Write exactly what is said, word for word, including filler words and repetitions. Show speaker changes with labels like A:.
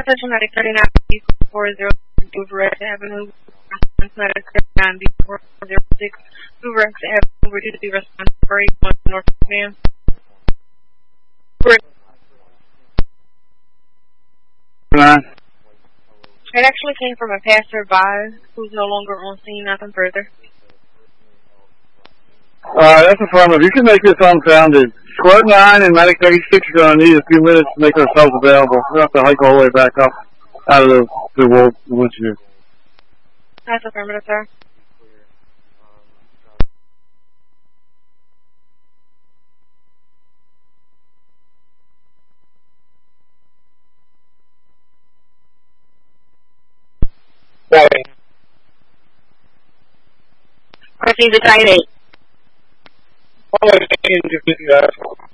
A: Attention Medic thirty-nine B four zero Hoover Avenue. Response Medic thirty-nine B four zero six Hoover Avenue. We're due to be response for eighty-one North Van. It actually came from a passerby who's no longer on scene. Nothing further.
B: Alright, that's affirmative. You can make this unfounded. Squad nine and Medic thirty-six are going to need a few minutes to make ourselves available. We're going to have to hike all the way back up out of the, the world, woods here.
A: That's affirmative, sir.
C: Right.
A: Proceed to Titan eight.
C: Oh, I didn't just do that.